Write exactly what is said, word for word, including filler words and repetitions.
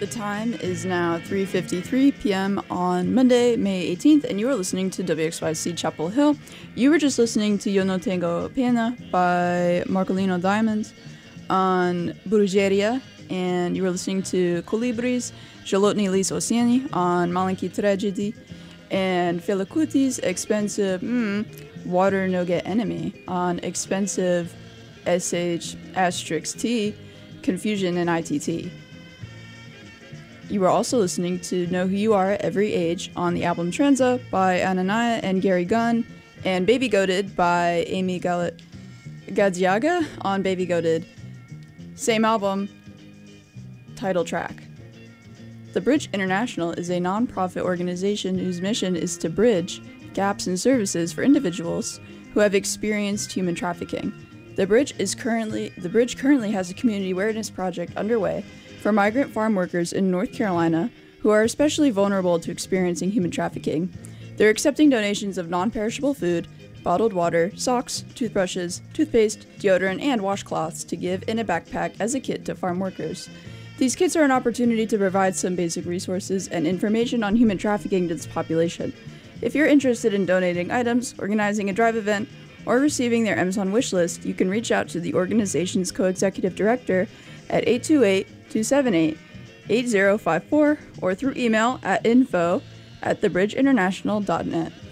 The time is now three fifty-three p.m. on Monday, May eighteenth, and you are listening to W X Y C Chapel Hill. You were just listening to Yo No Tengo Pena by Marcolino Diamonds on Brujeria, and you were listening to Colibris, Żelotny Lis Oceani on Malenki Tragedy, and Fela Kuti's Expensive mm, Water No Get Enemy on Expensive S H asterisk T, Confusion and I T T. You were also listening to Know Who You Are at Every Age on the album Trenza by Ananaya and Gary Gunn, and Baby Goated by Amy Gallet Gadziaga on Baby Goated. Same album, title track. The Bridge International is a non-profit organization whose mission is to bridge gaps in services for individuals who have experienced human trafficking. The Bridge is currently the Bridge currently has a community awareness project underway for migrant farm workers in North Carolina who are especially vulnerable to experiencing human trafficking. They're accepting donations of non-perishable food, bottled water, socks, toothbrushes, toothpaste, deodorant, and washcloths to give in a backpack as a kit to farm workers. These kits are an opportunity to provide some basic resources and information on human trafficking to this population. If you're interested in donating items, organizing a drive event, or receiving their Amazon wish list, you can reach out to the organization's co-executive director at eight two eight, two seven eight, eight zero five four or through email at info at thebridgeinternational dot net.